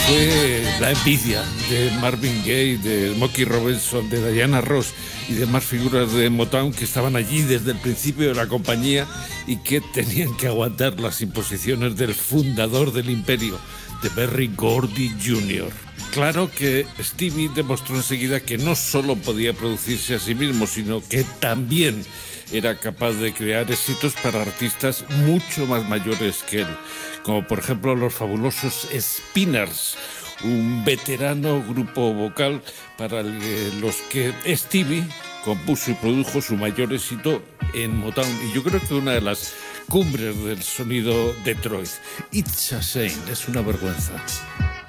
fue la envidia de Marvin Gaye, de Smokey Robinson, de Diana Ross y demás figuras de Motown que estaban allí desde el principio de la compañía y que tenían que aguantar las imposiciones del fundador del imperio, de Berry Gordy Jr. Claro que Stevie demostró enseguida que no solo podía producirse a sí mismo, sino que también era capaz de crear éxitos para artistas mucho más mayores que él, como por ejemplo los fabulosos Spinners, un veterano grupo vocal para los que Stevie compuso y produjo su mayor éxito en Motown, y yo creo que una de las cumbres del sonido Detroit. It's a Shame, es una vergüenza.